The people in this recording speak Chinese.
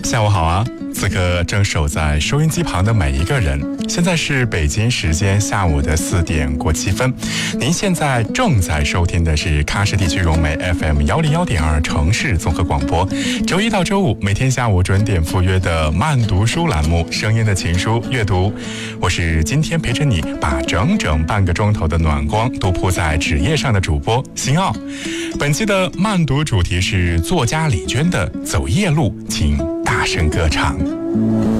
下午好啊！此刻正守在收音机旁的每一个人，现在是北京时间下午的4点过7分。您现在正在收听的是喀什地区融媒 FM 101.2城市综合广播，周一到周五每天下午准点赴约的慢读书栏目《声音的情书》阅读。我是今天陪着你把整整半个钟头的暖光都铺在纸页上的主播辛奥。本期的慢读主题是作家李娟的《走夜路》，请大声歌唱。